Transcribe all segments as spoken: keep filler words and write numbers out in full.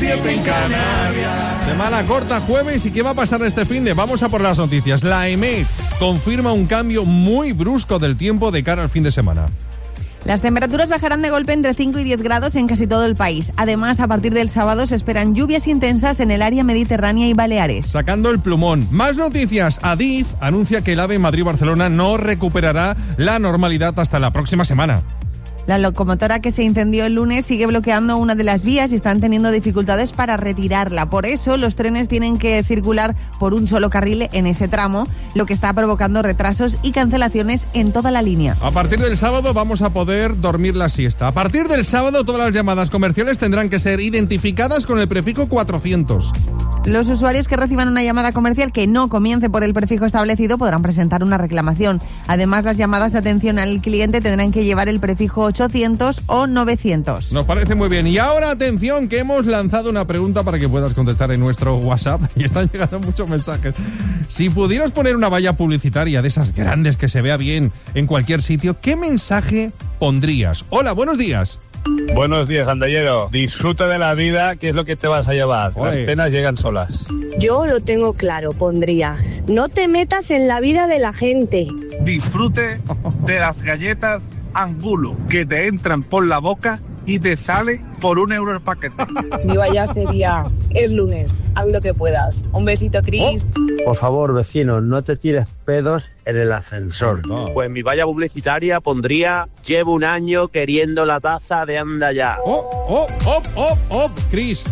siete en Canarias. Semana corta, jueves, ¿y qué va a pasar este finde? Vamos a por las noticias. La E M E D confirma un cambio muy brusco del tiempo de cara al fin de semana. Las temperaturas bajarán de golpe entre cinco y diez grados en casi todo el país. Además, a partir del sábado se esperan lluvias intensas en el área mediterránea y Baleares. Sacando el plumón. Más noticias. Adif anuncia que el AVE Madrid-Barcelona no recuperará la normalidad hasta la próxima semana. La locomotora que se incendió el lunes sigue bloqueando una de las vías y están teniendo dificultades para retirarla. Por eso, los trenes tienen que circular por un solo carril en ese tramo, lo que está provocando retrasos y cancelaciones en toda la línea. A partir del sábado vamos a poder dormir la siesta. A partir del sábado, todas las llamadas comerciales tendrán que ser identificadas con el prefijo cuatrocientos. Los usuarios que reciban una llamada comercial que no comience por el prefijo establecido podrán presentar una reclamación. Además, las llamadas de atención al cliente tendrán que llevar el prefijo ochocientos o novecientos. Nos parece muy bien. Y ahora, atención, que hemos lanzado una pregunta para que puedas contestar en nuestro WhatsApp. Y están llegando muchos mensajes. Si pudieras poner una valla publicitaria de esas grandes que se vea bien en cualquier sitio, ¿qué mensaje pondrías? Hola, buenos días. Buenos días, andallero. Disfruta de la vida, que es lo que te vas a llevar. Las Oye. penas llegan solas. Yo lo tengo claro, pondría: no te metas en la vida de la gente. Disfrute de las galletas Angulo, que te entran por la boca y te sale por un euro el paquete. Mi valla sería: es lunes, haz lo que puedas. Un besito, Cris. Oh. Por favor, vecino, no te tires pedos en el ascensor. No. Pues mi valla publicitaria pondría: llevo un año queriendo la taza de Anda Ya. ¡Oh, oh, oh, oh, oh! Cris.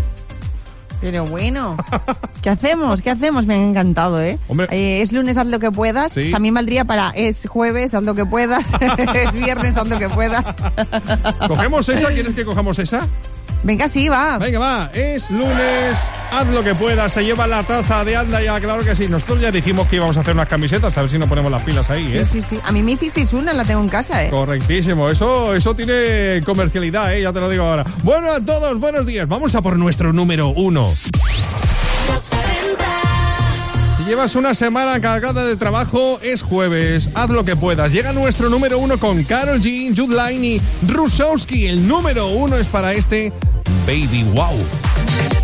Pero bueno, ¿qué hacemos? ¿Qué hacemos? Me ha encantado, ¿eh? Hombre. Eh, es lunes, haz lo que puedas. Sí. También valdría para es jueves, haz lo que puedas. Es viernes, haz lo que puedas. ¿Cogemos esa? ¿Quieres que cojamos esa? Venga, sí, va. Venga, va. Es lunes, haz lo que puedas. Se lleva la taza de Anda Ya, claro que sí. Nosotros ya dijimos que íbamos a hacer unas camisetas, a ver si nos ponemos las pilas ahí, ¿eh? Sí, sí, sí. A mí me hicisteis una, la tengo en casa, ¿eh? Correctísimo, eso, eso tiene comercialidad, ¿eh? Ya te lo digo ahora. Bueno, a todos, buenos días. Vamos a por nuestro número uno. Si llevas una semana cargada de trabajo, es jueves. Haz lo que puedas. Llega nuestro número uno con Karol G, Jude Line y Rusowski. El número uno es para este Baby Wow.